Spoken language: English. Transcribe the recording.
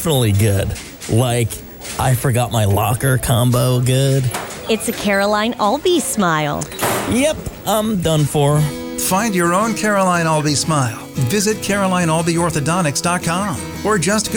definitely good. Like, I forgot my locker combo good. It's a Caroline Albee smile. Yep, I'm done for. Find your own Caroline Albee smile. Visit CarolineAlbeeOrthodontics.com or just